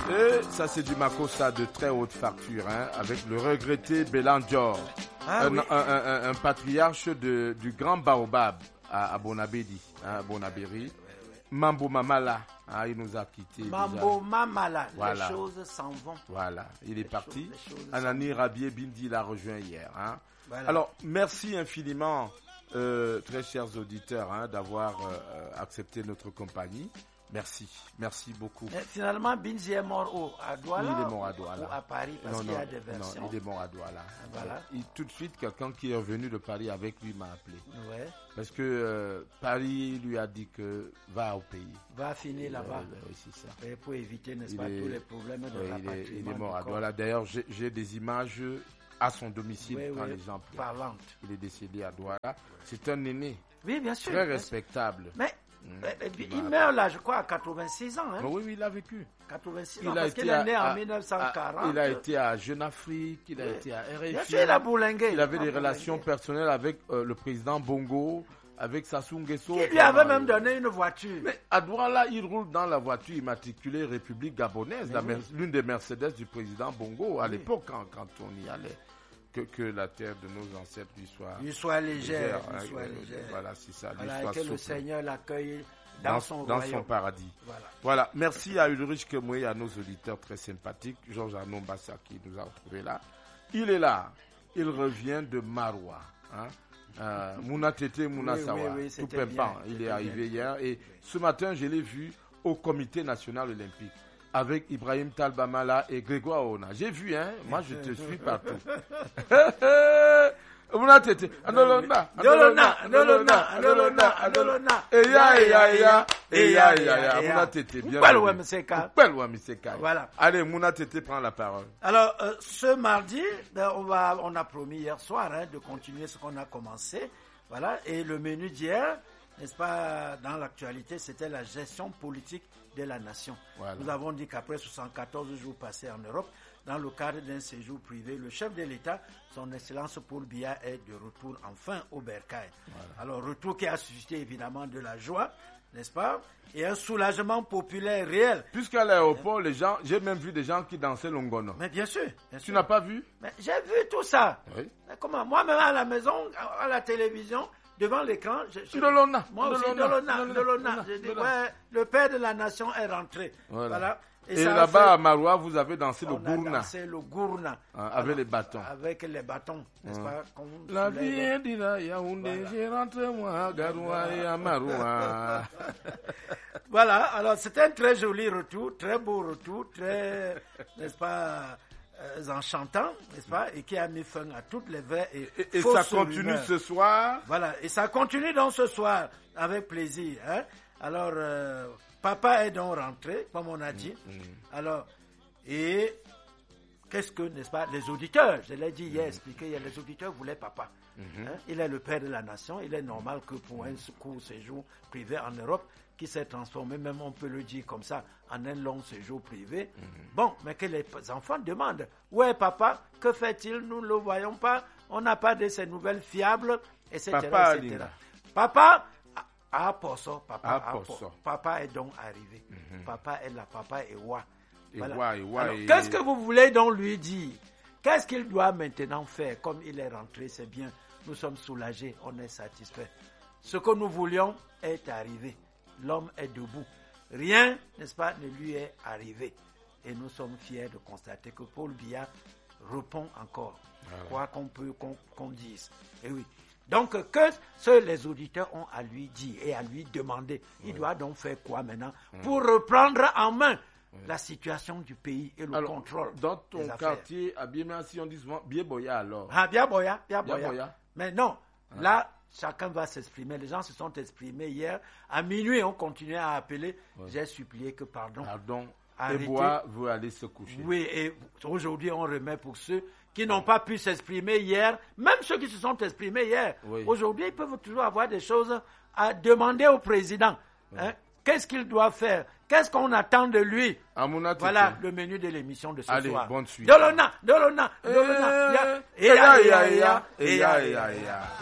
Et ça, c'est du Makossa de très haute facture, hein, avec le regretté Belandior, un patriarche du grand baobab à Bonabedi, hein, Bonaberi. Mambo Mamala, hein, il nous a quittés. Mambo Mamala, voilà. Les choses s'en vont. Voilà, il est parti. Anani Rabier Bindi l'a rejoint hier. Hein. Voilà. Alors, merci infiniment, très chers auditeurs, hein, d'avoir accepté notre compagnie. Merci beaucoup. Mais finalement, Binzi est mort à Douala. Il est mort à Douala. Ou à Paris, parce qu'il y a des versions. Non, il est mort à Douala. Voilà. Tout de suite, quelqu'un qui est revenu de Paris avec lui m'a appelé. Ouais. Parce que Paris lui a dit que va au pays. Va finir là-bas. Oui, c'est ça. Et pour éviter, n'est-ce pas, tous les problèmes de rapatriement. Il est mort à Douala. D'ailleurs, j'ai des images à son domicile quand les gens pleurent. Parlantes. Il est décédé à Douala. C'est un aîné. Oui, bien sûr. Très respectable. Mais il meurt là, je crois, à 86 ans. Hein? Oui, il a vécu. 86 ans, parce qu'il est né en 1940. Il a été à Jeune Afrique, il a été à RFI. Bien sûr, il a bourlingué. Il avait des relations personnelles avec le président Bongo, avec Sassou Nguesso. Qui lui avait même donné une voiture. Mais à Douala, il roule dans la voiture immatriculée République gabonaise, l'une des Mercedes du président Bongo, à l'époque, quand on y allait. Que la terre de nos ancêtres lui soit légère. Voilà, c'est ça. Voilà, que le Seigneur l'accueille dans son paradis. Voilà. Merci à Ulrich Kemoué et à nos auditeurs très sympathiques. Georges Arnaud Bassa qui nous a retrouvés là. Il est là. Il revient de Maroua. Hein? Mouna Tete, Mouna Sawa. Tout pimpant. Il est arrivé hier. Et ce matin, je l'ai vu au Comité national olympique. Avec Ibrahim Talbamala et Grégoire Ona. J'ai vu, hein. Moi, je te suis partout. Mouna Tete. Anolona. Mouna Tete. Bien. Voilà. Allez, Mouna Tete prend la parole. Alors, ce mardi, on a promis hier soir de continuer ce qu'on a commencé. Voilà. Et le menu d'hier, n'est-ce pas, dans l'actualité, c'était la gestion politique de la nation. Voilà. Nous avons dit qu'après 74 jours passés en Europe, dans le cadre d'un séjour privé, le chef de l'État, son Excellence Paul Biya, est de retour enfin au Bercail. Voilà. Alors, retour qui a suscité évidemment de la joie, n'est-ce pas, et un soulagement populaire réel. Puisqu'à l'aéroport, les gens, j'ai même vu des gens qui dansaient l'ongono. Mais bien sûr. Tu n'as pas vu? Mais j'ai vu tout ça. Oui. Mais comment? Moi-même à la maison, à la télévision, devant l'écran, moi aussi, Dolona. Je dis, ouais, le père de la nation est rentré. Voilà. Et là-bas, à Maroua, vous avez dansé le gourna. On a dansé le gourna. Avec les bâtons. Avec les bâtons, n'est-ce pas? La vie est d'Ila, Yaoundé, j'ai rentré moi, Garoua et à Maroua. Voilà, alors c'était un très joli retour, très beau retour, très, n'est-ce pas, enchantant, n'est-ce pas, et qui a mis fin à toutes les vraies et ça continue rumeurs. Ce soir. Voilà, et ça continue donc ce soir, avec plaisir. Hein? Alors, papa est donc rentré, comme on a dit. Alors, et qu'est-ce que, n'est-ce pas, les auditeurs, je l'ai dit hier, expliqué, les auditeurs voulaient papa. Hein? Il est le père de la nation, il est normal que pour un court séjour privé en Europe, qui s'est transformé, même on peut le dire comme ça, en un long séjour privé. Bon, mais que les enfants demandent, où est papa? Que fait-il? Nous ne le voyons pas, on n'a pas de ces nouvelles fiables, etc. Papa, etc. Papa, papa est donc arrivé. Papa est là, papa est roi. Voilà. Qu'est-ce que vous voulez donc lui dire? Qu'est-ce qu'il doit maintenant faire? Comme il est rentré, c'est bien, nous sommes soulagés, on est satisfaits. Ce que nous voulions est arrivé. L'homme est debout. Rien, n'est-ce pas, ne lui est arrivé. Et nous sommes fiers de constater que Paul Biya répond encore. Quoi qu'on dise. Et oui. Donc, que les auditeurs ont à lui dire et à lui demander, il doit donc faire quoi maintenant pour reprendre en main la situation du pays et le contrôle. Dans ton quartier, à Biémassi, on dit souvent Biéboya alors. Ah, Biéboya. Mais non, là, chacun va s'exprimer. Les gens se sont exprimés hier. À minuit, on continuait à appeler. J'ai supplié que pardon. Biéboya veut aller se coucher. Oui, et aujourd'hui, on remet pour ceux qui n'ont pas pu s'exprimer hier, même ceux qui se sont exprimés hier. Aujourd'hui, ils peuvent toujours avoir des choses à demander au président. Hein? Qu'est-ce qu'il doit faire? Qu'est-ce qu'on attend de lui? Voilà le menu de l'émission de ce soir. Allez, bonne suite. Dolona.